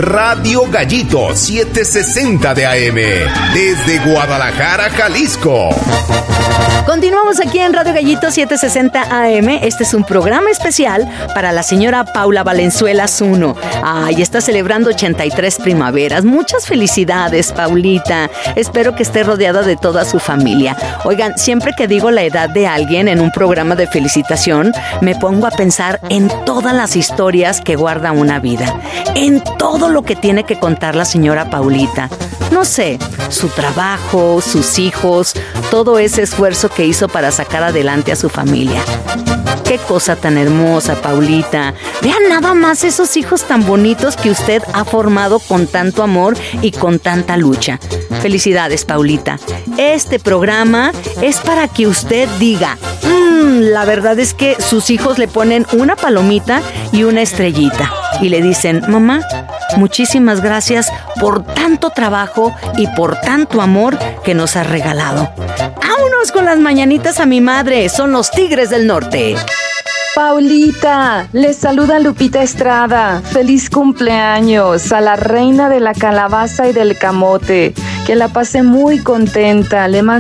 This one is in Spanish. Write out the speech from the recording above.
Radio Gallito 760 de AM, desde Guadalajara, Jalisco. Continuamos aquí en Radio Gallito 760 AM. Este es un programa especial para la señora Paula Valenzuela Zuno. Ay, está celebrando 83 primaveras. Muchas felicidades, Paulita. Espero que esté rodeada de toda su familia. Oigan, siempre que digo la edad de alguien en un programa de felicitación, me pongo a pensar en todas las historias que guarda una vida, en todo lo que tiene que contar la señora Paulita. No sé, su trabajo, sus hijos, todo ese esfuerzo que hizo para sacar adelante a su familia. Qué cosa tan hermosa, Paulita. Vean nada más esos hijos tan bonitos que usted ha formado con tanto amor y con tanta lucha. Felicidades, Paulita. Este programa es para que usted diga, la verdad es que sus hijos le ponen una palomita y una estrellita y le dicen, mamá, muchísimas gracias por tanto trabajo y por tanto amor que nos has regalado. ¡Vámonos con las mañanitas a mi madre! Son los Tigres del Norte. Paulita, les saluda Lupita Estrada. Feliz cumpleaños a la reina de la calabaza y del camote. Que la pase muy contenta. Le mando